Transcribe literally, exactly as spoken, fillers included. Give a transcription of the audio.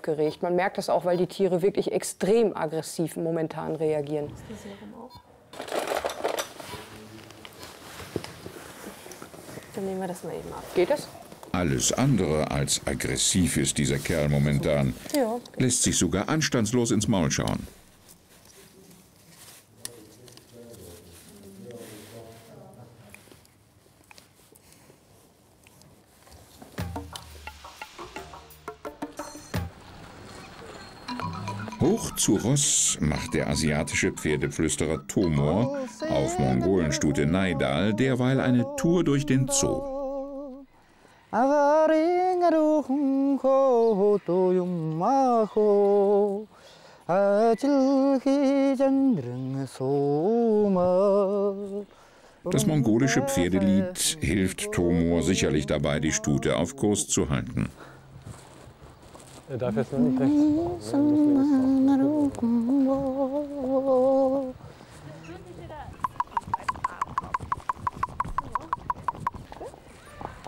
aufgeregt. Man merkt das auch, weil die Tiere wirklich extrem aggressiv momentan reagieren. Dann nehmen wir das mal eben ab. Geht das? Alles andere als aggressiv ist dieser Kerl momentan. Ja. Lässt sich sogar anstandslos ins Maul schauen. Hoch zu Ross macht der asiatische Pferdeflüsterer Tomor auf Mongolenstute Naidal derweil eine Tour durch den Zoo. Das mongolische Pferdelied hilft Tomor sicherlich dabei, die Stute auf Kurs zu halten. Er darf jetzt noch nicht rechts fahren, ne?